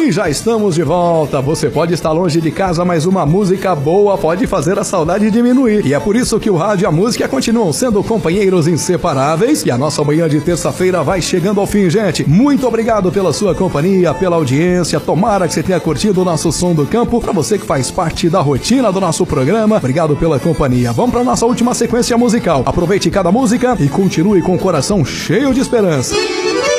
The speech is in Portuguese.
E já estamos de volta. Você pode estar longe de casa, mas uma música boa pode fazer a saudade diminuir. E é por isso que o rádio e a música continuam sendo companheiros inseparáveis. E a nossa manhã de terça-feira vai chegando ao fim, gente. Muito obrigado pela sua companhia, pela audiência. Tomara que você tenha curtido o nosso Som do Campo. Para você que faz parte da rotina do nosso programa, obrigado pela companhia. Vamos para nossa última sequência musical. Aproveite cada música e continue com o coração cheio de esperança.